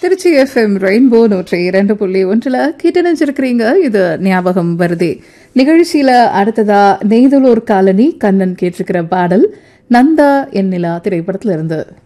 Trichy FM rainbow 102.1 கிட்ட நினைச்சிருக்கிறீங்க. இது ஞாபகம் வருதே நிகழ்ச்சியில அடுத்ததா நெய்தலூர் காலனி கண்ணன் கேட்டிருக்கிற பாடல் நந்தா என் நிலா திரைப்படத்துல இருந்து.